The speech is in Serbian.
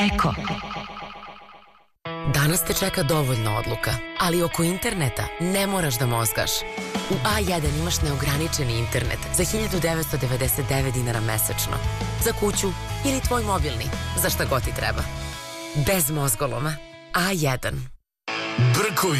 Eko. Danas te čeka dovoljno odluka, ali oko interneta ne moraš da mozgaš. U A1 imaš neograničeni internet za 1999 dinara mesečno. Za kuću ili tvoj mobilni, za šta god ti treba. Bez mozgoloma. A1. Brkovi